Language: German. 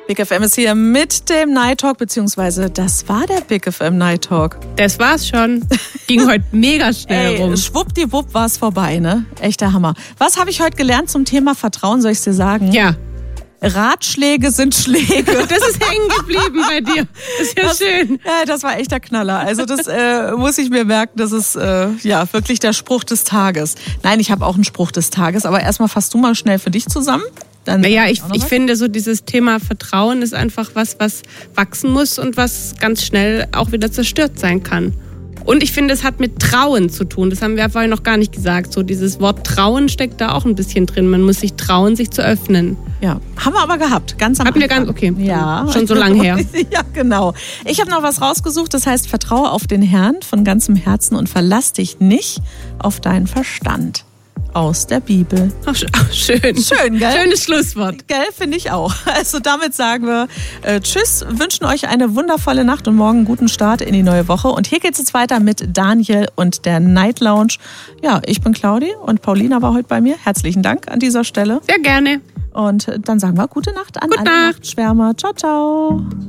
Big FM ist hier mit dem Night Talk, beziehungsweise das war der Big FM Night Talk. Das war's schon. Ging heute mega schnell rum. Schwuppdiwupp war es vorbei, ne? Echter Hammer. Was habe ich heute gelernt zum Thema Vertrauen, soll ich dir sagen? Ja. Ratschläge sind Schläge. Das ist hängen geblieben bei dir. Das ist ja schön. Ja, das war echt der Knaller. Also das muss ich mir merken, das ist wirklich der Spruch des Tages. Nein, ich habe auch einen Spruch des Tages, aber erstmal fasst du mal schnell für dich zusammen. Naja, ich finde so dieses Thema Vertrauen ist einfach was wachsen muss und was ganz schnell auch wieder zerstört sein kann. Und ich finde, es hat mit Trauen zu tun. Das haben wir vorhin noch gar nicht gesagt. So dieses Wort Trauen steckt da auch ein bisschen drin. Man muss sich trauen, sich zu öffnen. Ja, haben wir aber gehabt. Ganz am Anfang. Hatten wir okay. Ja. Schon so lange her. Ja, genau. Ich habe noch was rausgesucht, das heißt, vertraue auf den Herrn von ganzem Herzen und verlass dich nicht auf deinen Verstand. Aus der Bibel. Ach, schön. Schön, gell? Schönes Schlusswort. Gell, finde ich auch. Also damit sagen wir Tschüss, wünschen euch eine wundervolle Nacht und morgen einen guten Start in die neue Woche. Und hier geht's jetzt weiter mit Daniel und der Night Lounge. Ja, ich bin Claudi und Paulina war heute bei mir. Herzlichen Dank an dieser Stelle. Sehr gerne. Und dann sagen wir gute Nacht an alle Nachtschwärmer. Ciao, ciao.